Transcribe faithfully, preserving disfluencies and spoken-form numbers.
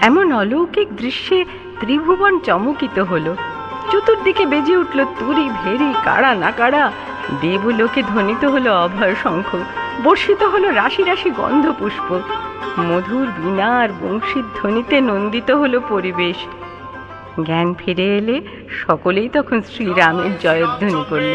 এমন অলৌকিক দৃশ্যে ত্রিভুবন চমকিত হলো। চতুর্দিকে বেজে উঠল তুরি ভেরি কাড়া নাকাড়া। দেবলোকে ধ্বনিত হলো অভয় শঙ্খ, বর্ষিত হলো রাশি রাশি গন্ধ পুষ্প। মধুর বীণা আর বংশীর ধ্বনিতে নন্দিত হলো পরিবেশ। জ্ঞান ফিরে এলে সকলেই তখন শ্রীরামের জয়ধ্বনি করলেন।